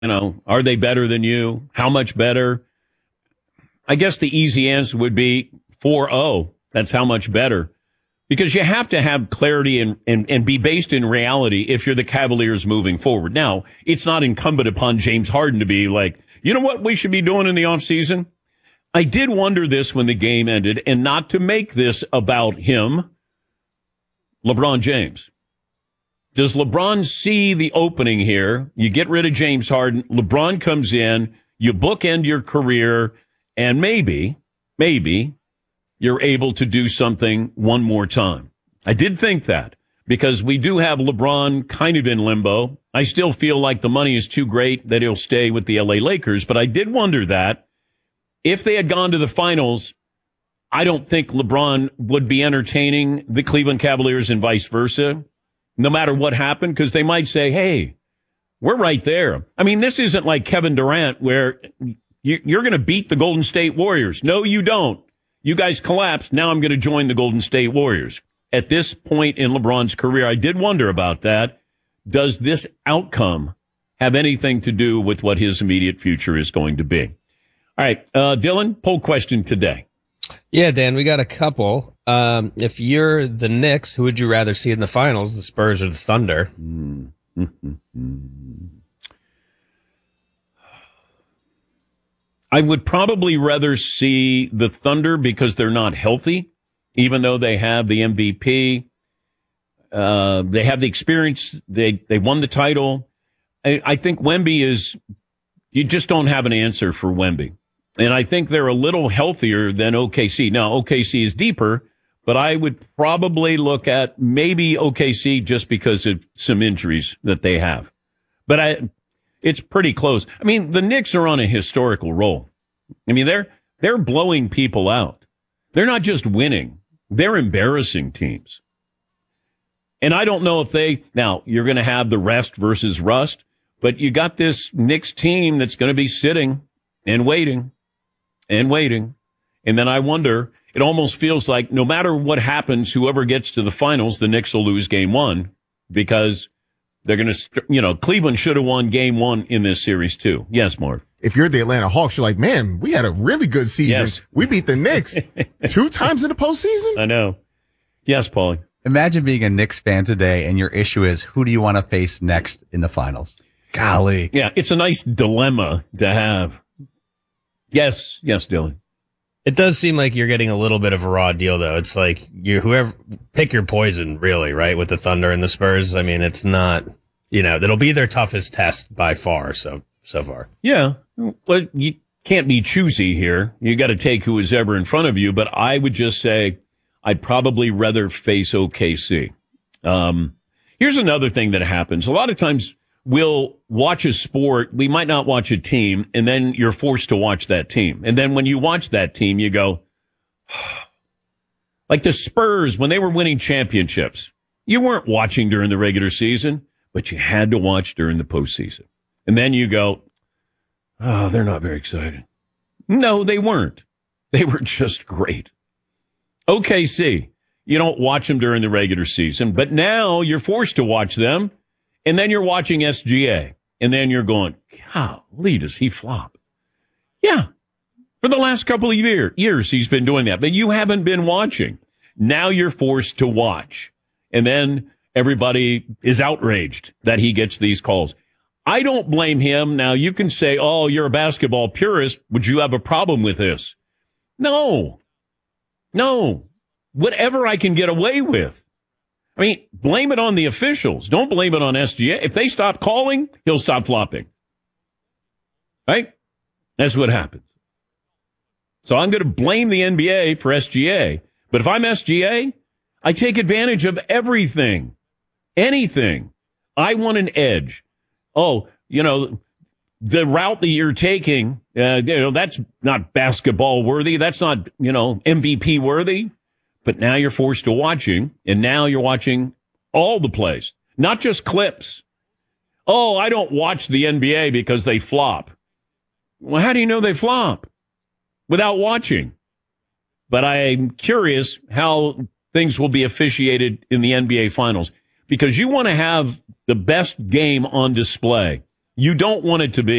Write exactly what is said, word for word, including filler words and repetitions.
You know, are they better than you? How much better? I guess the easy answer would be four oh. That's how much better. Because you have to have clarity and, and, and be based in reality if you're the Cavaliers moving forward. Now, it's not incumbent upon James Harden to be like, you know what we should be doing in the offseason? I did wonder this when the game ended, and not to make this about him, LeBron James. Does LeBron see the opening here? You get rid of James Harden, LeBron comes in, you bookend your career, and maybe, maybe you're able to do something one more time. I did think that because we do have LeBron kind of in limbo. I still feel like the money is too great that he'll stay with the L A Lakers, but I did wonder that if they had gone to the finals, I don't think LeBron would be entertaining the Cleveland Cavaliers and vice versa, no matter what happened, because they might say, hey, we're right there. I mean, this isn't like Kevin Durant where you're going to beat the Golden State Warriors. No, you don't. You guys collapsed. Now I'm going to join the Golden State Warriors. At this point in LeBron's career, I did wonder about that. Does this outcome have anything to do with what his immediate future is going to be? All right, uh, Dylan, poll question today. Yeah, Dan, we got a couple. Um, if you're the Knicks, who would you rather see in the finals, the Spurs or the Thunder? Mm-hmm. I would probably rather see the Thunder because they're not healthy, even though they have the M V P. Uh, they have the experience. They they won the title. I, I think Wemby is, you just don't have an answer for Wemby. And I think they're a little healthier than O K C. Now, O K C is deeper, but I would probably look at maybe O K C just because of some injuries that they have. But I, it's pretty close. I mean, the Knicks are on a historical roll. I mean, they're they're blowing people out. They're not just winning. They're embarrassing teams. And I don't know if they, now, you're going to have the rest versus rust, but you got this Knicks team that's going to be sitting and waiting and waiting. And then I wonder, it almost feels like no matter what happens, whoever gets to the finals, the Knicks will lose game one because they're going to, you know, Cleveland should have won game one in this series too. Yes, Marv. If you're the Atlanta Hawks, you're like, man, we had a really good season. Yes. We beat the Knicks two times in the postseason. I know. Yes, Paulie. Imagine being a Knicks fan today and your issue is, who do you want to face next in the finals? Golly. Yeah, it's a nice dilemma to have. Yes, yes, Dylan. It does seem like you're getting a little bit of a raw deal, though. It's like you whoever pick your poison, really, right? With the Thunder and the Spurs. I mean, it's not, you know, that'll be their toughest test by far. So so far, yeah. Well, you can't be choosy here. You got to take who is ever in front of you. But I would just say I'd probably rather face O K C. Um, here's another thing that happens. A lot of times we'll watch a sport. We might not watch a team, and then you're forced to watch that team. And then when you watch that team, you go, like the Spurs, when they were winning championships, you weren't watching during the regular season, but you had to watch during the postseason. And then you go, oh, they're not very excited. No, they weren't. They were just great. O K C, you don't watch them during the regular season, but now you're forced to watch them. And then you're watching S G A, and then you're going, golly, does he flop? Yeah, for the last couple of year, years he's been doing that, but you haven't been watching. Now you're forced to watch, and then everybody is outraged that he gets these calls. I don't blame him. Now, you can say, oh, you're a basketball purist. Would you have a problem with this? No. No. Whatever I can get away with. I mean, blame it on the officials. Don't blame it on S G A. If they stop calling, he'll stop flopping. Right? That's what happens. So I'm going to blame the N B A for S G A. But if I'm S G A, I take advantage of everything. Anything. I want an edge. Oh, you know, the route that you're taking, uh, you know, that's not basketball worthy. That's not, you know, M V P worthy. But now you're forced to watching, and now you're watching all the plays, not just clips. Oh, I don't watch the N B A because they flop. Well, how do you know they flop? Without watching. But I'm curious how things will be officiated in the N B A Finals, because you want to have the best game on display. You don't want it to be